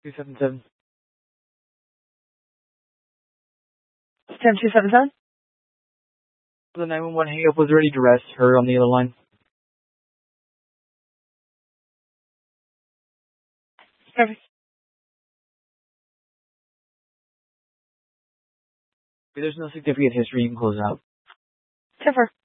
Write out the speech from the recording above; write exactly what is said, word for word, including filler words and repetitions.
two seven seven. Stem two seven seven? The nine one one hang up was ready to rest her on the other line. Perfect. There's no significant history, you can close out. Ten four.